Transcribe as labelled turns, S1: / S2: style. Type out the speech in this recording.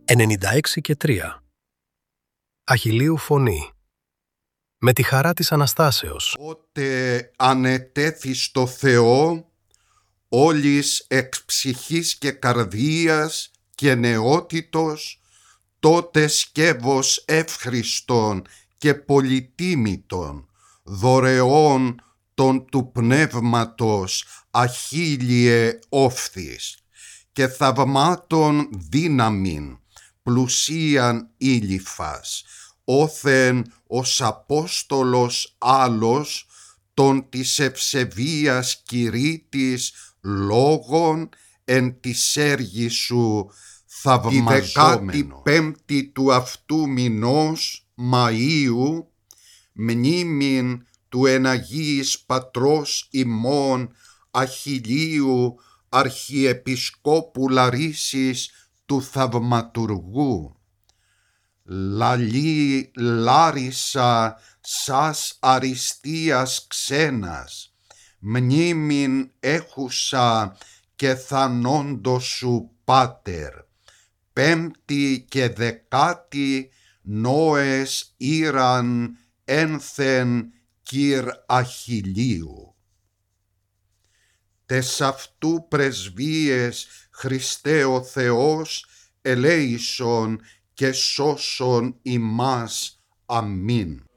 S1: 96:3. Αχιλλείου φωνή. Με τη χαρά της Αναστάσεως.
S2: Ότε ανετέθη στο Θεό, όλης εξ ψυχής και καρδίας και νεότητος, τότε σκεύος εύχριστον και πολυτίμητον, δωρεών των του πνεύματος αχίλιε όφθης, και θαυμάτων δύναμην πλουσίαν ήλιφας, όθεν ως Απόστολος άλλος των της ευσεβίας κηρύττης λόγων εν της έργης σου θαυμαζόμενο. Τη 15η του αυτού μηνός Μαΐου, μνήμην του εν Αγίης Πατρός ημών Αχιλλείου Αρχιεπισκόπου Λαρίσης του Θαυματουργού, λαλή Λάρισα σας αριστείας ξένας, μνήμην έχουσα και θανόντος σου πάτερ, 5η και 10η νόες ήραν ένθεν κυρ Αχιλλείου. Τες αυτού πρεσβείες Χριστέ ο Θεός ελέησον και σώσον ημάς. Αμήν.